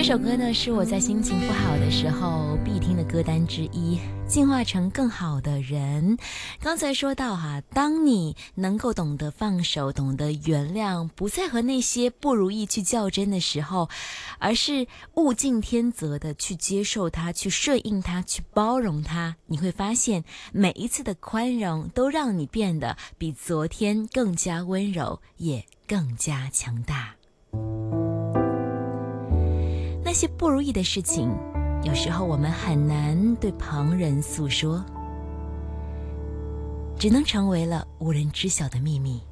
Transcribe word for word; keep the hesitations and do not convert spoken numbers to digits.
这首歌呢，是我在心情不好的时候必听的歌单之一，进化成更好的人。刚才说到哈，当你能够懂得放手，懂得原谅，不再和那些不如意去较真的时候，而是物竞天择的去接受它，去顺应它，去包容它，你会发现每一次的宽容都让你变得比昨天更加温柔，也更加强大。那些不如意的事情，有时候我们很难对旁人诉说，只能成为了无人知晓的秘密。